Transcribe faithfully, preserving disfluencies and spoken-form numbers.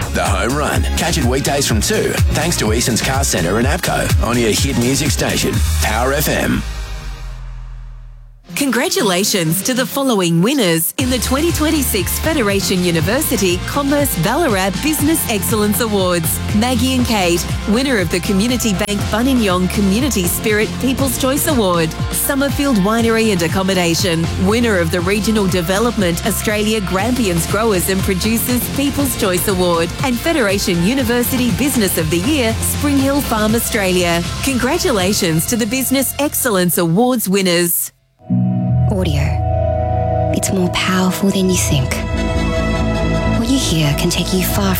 The Home Run. Catch it weekdays from two, thanks to Eason's Car Centre and APCO on your hit music station, Power F M. Congratulations to the following winners in the twenty twenty-six Federation University Commerce Ballarat Business Excellence Awards. Maggie and Kate, winner of the Community Bank Buninyong Community Spirit People's Choice Award. Summerfield Winery and Accommodation, winner of the Regional Development Australia Grampians Growers and Producers People's Choice Award. And Federation University Business of the Year, Spring Hill Farm Australia. Congratulations to the Business Excellence Awards winners. Audio. It's more powerful than you think. What you hear can take you far